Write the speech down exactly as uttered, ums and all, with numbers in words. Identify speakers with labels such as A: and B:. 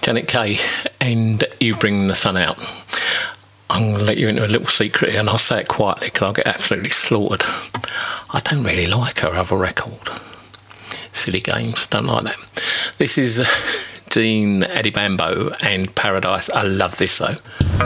A: Janet Kay, and You Bring the Sun Out. I'm going to let you into a little secret here, and I'll say it quietly because I'll get absolutely slaughtered. I don't really like her other record. Silly Games, don't like that. This is Gene Eddie Bambo and Paradise. I love this though.